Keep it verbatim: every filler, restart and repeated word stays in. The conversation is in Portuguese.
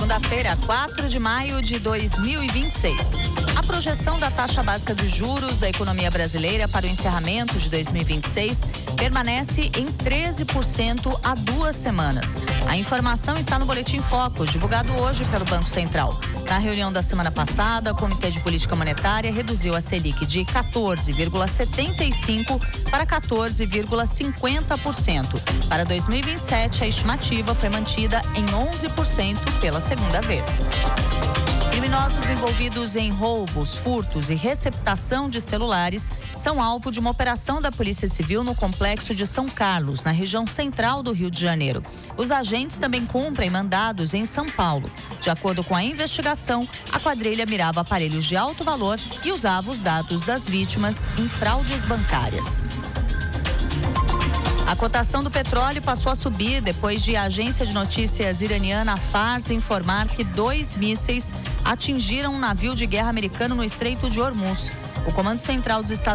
Segunda-feira, quatro de maio de dois mil e vinte e seis. A projeção da taxa básica de juros da economia brasileira para o encerramento de dois mil e vinte e seis permanece em treze por cento há duas semanas. A informação está no Boletim Focus, divulgado hoje pelo Banco Central. Na reunião da semana passada, o Comitê de Política Monetária reduziu a Selic de quatorze vírgula setenta e cinco por cento para quatorze vírgula cinquenta por cento. Para dois mil e vinte e sete, a estimativa foi mantida em onze por cento pela segunda vez. Criminosos envolvidos em roubos, furtos e receptação de celulares são alvo de uma operação da Polícia Civil no complexo de São Carlos, na região central do Rio de Janeiro. Os agentes também cumprem mandados em São Paulo. De acordo com a investigação, a quadrilha mirava aparelhos de alto valor e usava os dados das vítimas em fraudes bancárias. A cotação do petróleo passou a subir depois de a agência de notícias iraniana Fars informar que dois mísseis atingiram um navio de guerra americano no Estreito de Hormuz. O Comando Central dos Estados